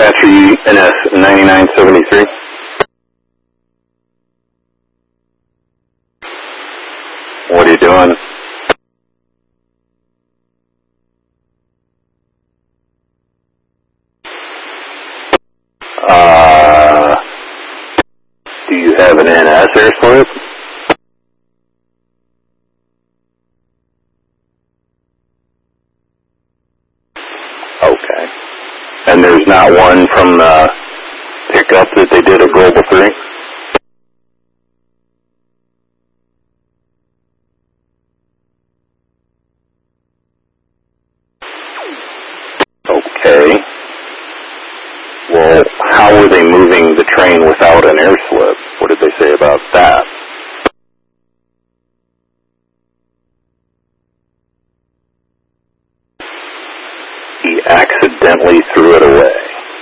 Dispatcher UNS 9973. What are you doing? Do you have an NS air slip? Okay. And there's not one from the pickup that they did at Global 3? Okay. Well, how were they moving the train without an air slip? What did they say about that? He accidentally threw